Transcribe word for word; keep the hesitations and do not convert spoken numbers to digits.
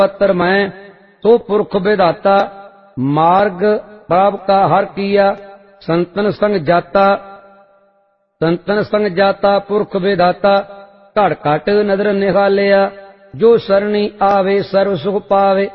पत्र मैं तो पुरख विधाता मार्ग पाप का हर किया संतन संग जाता संतन संग जाता पुरख विधाता घट घट नदर निहालिया जो सरणी आवे सर्व सुख पावे।